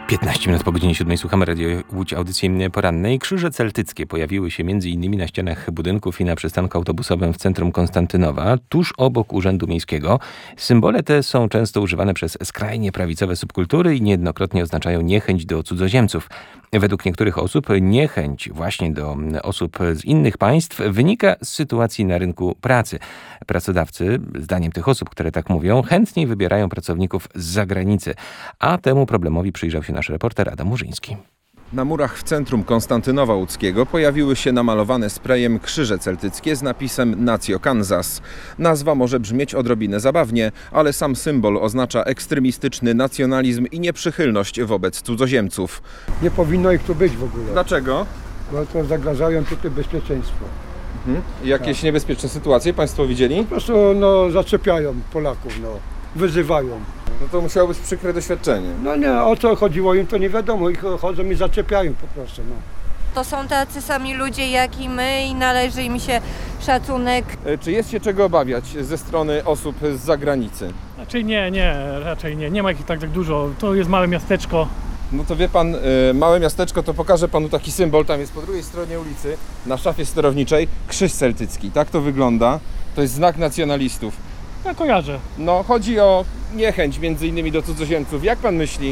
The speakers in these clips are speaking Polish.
15 minut po godzinie 7 słuchamy Radio Łódź, audycji porannej. Krzyże celtyckie pojawiły się m.in. na ścianach budynków i na przystanku autobusowym w centrum Konstantynowa, tuż obok Urzędu Miejskiego. Symbole te są często używane przez skrajnie prawicowe subkultury i niejednokrotnie oznaczają niechęć do cudzoziemców. Według niektórych osób niechęć właśnie do osób z innych państw wynika z sytuacji na rynku pracy. Pracodawcy, zdaniem tych osób, które tak mówią, chętniej wybierają pracowników z zagranicy, a temu problemowi przyjrzał się nasz reporter Adam Murzyński. Na murach w centrum Konstantynowa Łódzkiego pojawiły się namalowane sprayem krzyże celtyckie z napisem Natio Kansas. Nazwa może brzmieć odrobinę zabawnie, ale sam symbol oznacza ekstremistyczny nacjonalizm i nieprzychylność wobec cudzoziemców. Nie powinno ich tu być w ogóle, Dlaczego? bo to zagrażają tutaj bezpieczeństwo. Jakieś niebezpieczne sytuacje Państwo widzieli? Po prostu zaczepiają Polaków, wyzywają. No to musiało być przykre doświadczenie. No nie, o co chodziło im to nie wiadomo, ich chodzą i zaczepiają po prostu. To są tacy sami ludzie jak i my i należy im się szacunek. Czy jest się czego obawiać ze strony osób z zagranicy? Raczej raczej nie. Nie ma ich tak dużo. To jest małe miasteczko. No to wie pan, małe miasteczko, to pokażę panu taki symbol. Tam jest po drugiej stronie ulicy, na szafie sterowniczej, krzyż celtycki. Tak to wygląda. To jest znak nacjonalistów. Ja kojarzę. No, chodzi o niechęć między innymi do cudzoziemców. Jak pan myśli,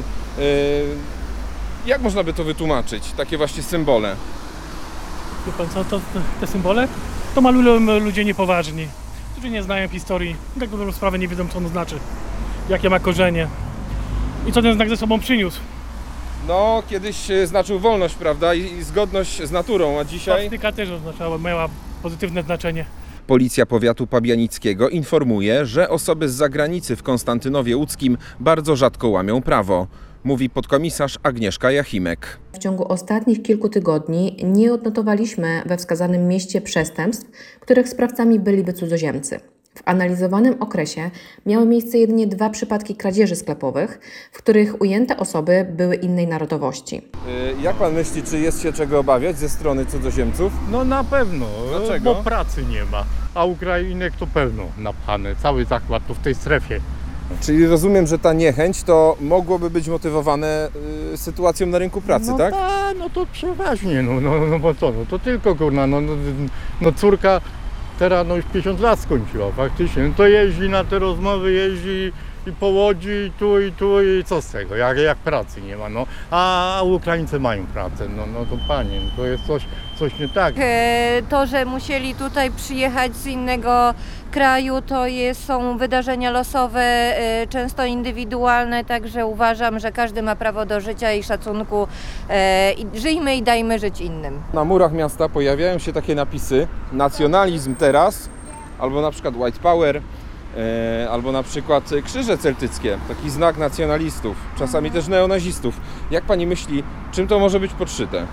jak można by to wytłumaczyć, takie właśnie symbole? Wie pan co, te symbole? To malują ludzie niepoważni, którzy nie znają historii, tak dobrą sprawę nie wiedzą, co ono znaczy, jakie ma korzenie i co ten znak ze sobą przyniósł. No, kiedyś znaczył wolność, prawda, i zgodność z naturą, a dzisiaj... Swastyka też miała pozytywne znaczenie. Policja powiatu pabianickiego informuje, że osoby z zagranicy w Konstantynowie Łódzkim bardzo rzadko łamią prawo, mówi podkomisarz Agnieszka Jachimek. W ciągu ostatnich kilku tygodni nie odnotowaliśmy we wskazanym mieście przestępstw, których sprawcami byliby cudzoziemcy. W analizowanym okresie miały miejsce jedynie 2 przypadki kradzieży sklepowych, w których ujęte osoby były innej narodowości. Jak pan myśli, czy jest się czego obawiać ze strony cudzoziemców? No na pewno, Dlaczego? bo pracy nie ma, a Ukrainek to pewno napchane, cały zakład tu w tej strefie. Czyli rozumiem, że ta niechęć to mogłoby być motywowane sytuacją na rynku pracy, no tak? No to przeważnie, no bo co, no to tylko kurna, no córka teraz już 50 lat skończyła faktycznie, no to jeździ na te rozmowy, jeździ i po Łodzi i tu i co z tego, jak pracy nie ma, no, a Ukraińcy mają pracę, no to panie, no to jest coś nie tak. To, że musieli tutaj przyjechać z innego kraju, są wydarzenia losowe, często indywidualne, także uważam, że każdy ma prawo do życia i szacunku. Żyjmy i dajmy żyć innym. Na murach miasta pojawiają się takie napisy: nacjonalizm teraz, albo na przykład white power, albo na przykład krzyże celtyckie, taki znak nacjonalistów, czasami też neonazistów. Jak pani myśli, czym to może być podszyte?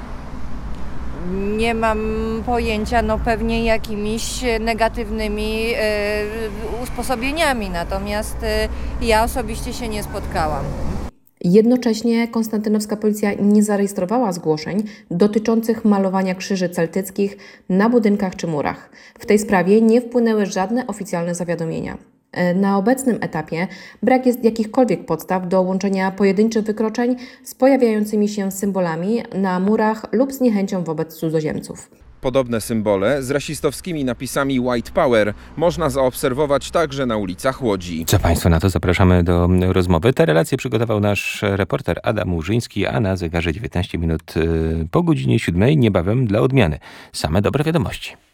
Nie mam pojęcia, pewnie jakimiś negatywnymi usposobieniami, natomiast ja osobiście się nie spotkałam. Jednocześnie konstantynowska policja nie zarejestrowała zgłoszeń dotyczących malowania krzyży celtyckich na budynkach czy murach. W tej sprawie nie wpłynęły żadne oficjalne zawiadomienia. Na obecnym etapie brak jest jakichkolwiek podstaw do łączenia pojedynczych wykroczeń z pojawiającymi się symbolami na murach lub z niechęcią wobec cudzoziemców. Podobne symbole z rasistowskimi napisami White Power można zaobserwować także na ulicach Łodzi. Co Państwo na to? Zapraszamy do rozmowy. Te relacje przygotował nasz reporter Adam Murzyński, a na zegarze 19 minut po godzinie 7 niebawem dla odmiany same dobre wiadomości.